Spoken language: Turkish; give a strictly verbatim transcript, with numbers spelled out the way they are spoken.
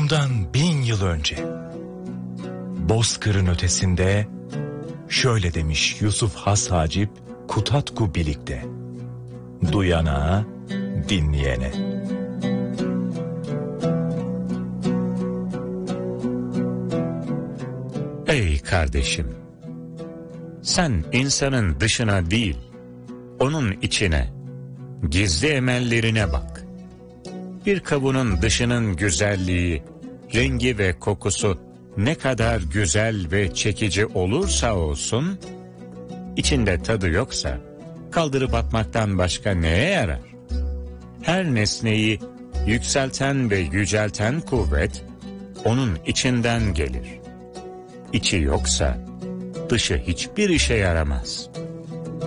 Bundan bin yıl önce Bozkır'ın ötesinde şöyle demiş Yusuf Has Hacip Kutatku Bilik'te: duyana, dinleyene. Ey kardeşim, sen insanın dışına değil, onun içine, gizli emellerine bak. Bir kavunun dışının güzelliği, rengi ve kokusu ne kadar güzel ve çekici olursa olsun, içinde tadı yoksa kaldırıp atmaktan başka neye yarar? Her nesneyi yükselten ve yücelten kuvvet onun içinden gelir. İçi yoksa dışı hiçbir işe yaramaz.